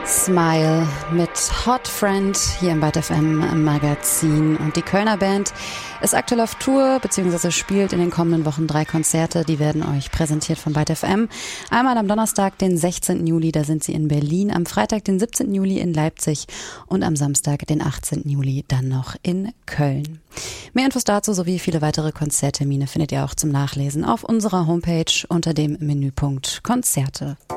Smile mit Hot Friend hier im Byte FM Magazin. Und die Kölner Band ist aktuell auf Tour, beziehungsweise spielt in den kommenden Wochen 3 Konzerte. Die werden euch präsentiert von Byte FM. Einmal am Donnerstag, den 16. Juli, da sind sie in Berlin. Am Freitag, den 17. Juli in Leipzig. Und am Samstag, den 18. Juli, dann noch in Köln. Mehr Infos dazu sowie viele weitere Konzerttermine findet ihr auch zum Nachlesen auf unserer Homepage unter dem Menüpunkt Konzerte.